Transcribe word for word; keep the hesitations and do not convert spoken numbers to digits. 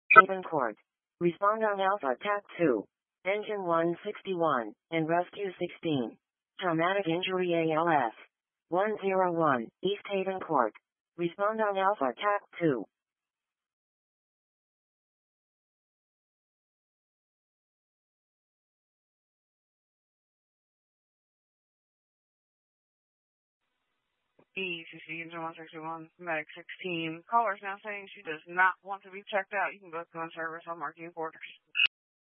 Haven Court. Respond on Alpha T A C two. Engine one sixty-one, and Rescue sixteen. Traumatic Injury A L S. one oh one, East Haven Court. Respond on Alpha T A C two. E C C Engine one sixty-one, Medic sixteen. Caller is now saying she does not want to be checked out. You can both go on service. I'll mark you in quarters.